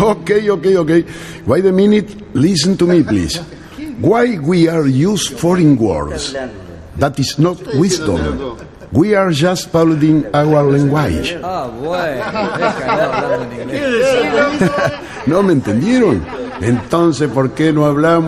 Okay. Wait a minute. Listen to me, please. Why we are use foreign words? That is not wisdom. We are just polluting our language. Bueno, déjalo hablando en inglés. ¿No me entendieron? Entonces, ¿por qué no hablamos